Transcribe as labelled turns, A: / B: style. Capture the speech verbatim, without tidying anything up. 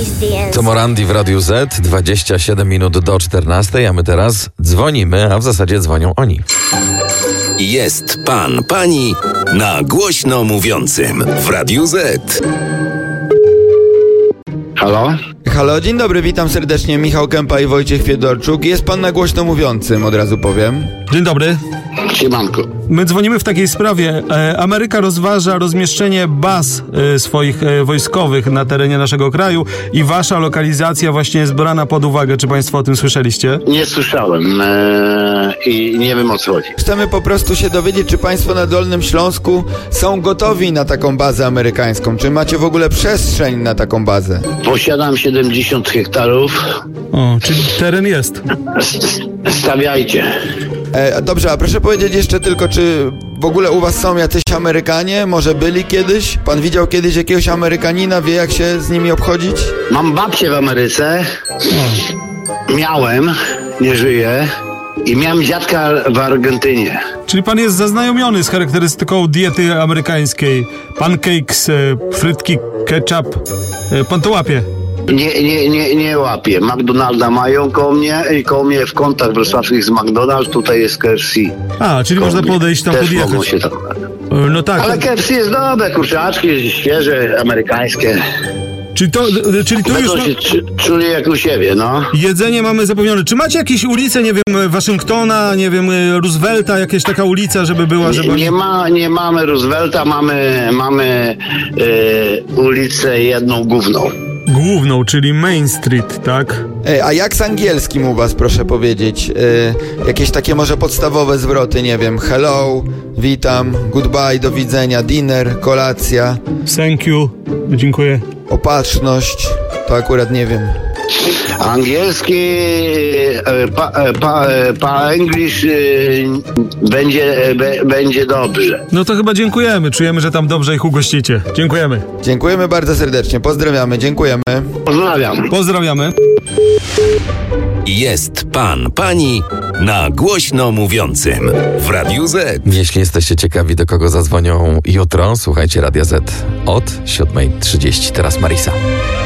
A: To Morandi w Radiu Z, dwadzieścia siedem minut do czternastej, a my teraz dzwonimy, a w zasadzie dzwonią oni.
B: Jest pan, pani na głośno mówiącym w Radiu Z.
C: Halo?
D: Halo, dzień dobry, witam serdecznie, Michał Kępa i Wojciech Fiedorczuk. Jest pan na głośno mówiącym, od razu powiem.
E: Dzień dobry.
C: Siemanko.
E: My dzwonimy w takiej sprawie. E, Ameryka rozważa rozmieszczenie baz e, swoich e, wojskowych na terenie naszego kraju i wasza lokalizacja właśnie jest brana pod uwagę. Czy państwo o tym słyszeliście?
C: Nie słyszałem e, i nie wiem, o co chodzi.
D: Chcemy po prostu się dowiedzieć, czy państwo na Dolnym Śląsku są gotowi na taką bazę amerykańską. Czy macie w ogóle przestrzeń na taką bazę?
C: Posiadam siedemdziesiąt hektarów.
E: O, czyli teren jest.
C: S- Stawiajcie.
D: E, dobrze, a proszę powiedzieć jeszcze tylko, czy w ogóle u was są jacyś Amerykanie? Może byli kiedyś? Pan widział kiedyś jakiegoś Amerykanina? Wie, jak się z nimi obchodzić?
C: Mam babcię w Ameryce. Miałem, nie żyję. I miałem dziadka w Argentynie.
E: Czyli pan jest zaznajomiony z charakterystyką diety amerykańskiej. Pancakes, e, frytki, ketchup. E, pan to łapie?
C: Nie, nie, nie, nie łapię. McDonalda mają koło mnie i koło mnie w kątach wrocławskich z McDonald's, tutaj jest K F C.
E: A, czyli można podejść tam
C: Też
E: podjechać.
C: mogą się tam...
E: E, no tak.
C: Ale K F C jest dobre, kurczaczki, świeże, amerykańskie.
E: Czyli to, e, czyli tu już...
C: Będą
E: Ma...
C: się czu- czuli jak u siebie, no.
E: Jedzenie mamy zapewnione. Czy macie jakieś ulice, nie wiem, Waszyngtona, nie wiem, Roosevelta, jakaś taka ulica, żeby była, żeby...
C: Nie, nie, ma, nie mamy Roosevelta, mamy, mamy e, ulicę jedną główną.
E: Główną, czyli Main Street, tak?
D: E, a jak z angielskim u was, proszę powiedzieć? E, jakieś takie może podstawowe zwroty, nie wiem, hello, witam, goodbye, do widzenia, dinner, kolacja,
E: Thank you, dziękuję.
D: opatrzność, to akurat nie wiem.
C: Angielski, e, pa, e, pa, e, pa English e, będzie, e, be, będzie dobrze.
E: No to chyba dziękujemy, czujemy, że tam dobrze ich ugościcie. Dziękujemy.
D: Dziękujemy bardzo serdecznie, pozdrawiamy, dziękujemy.
C: Pozdrawiam.
E: Pozdrawiamy.
B: Jest pan, pani na głośno mówiącym w Radiu Z.
A: Jeśli jesteście ciekawi, do kogo zadzwonią jutro, słuchajcie Radia Z od siódma trzydzieści. Teraz Marisa.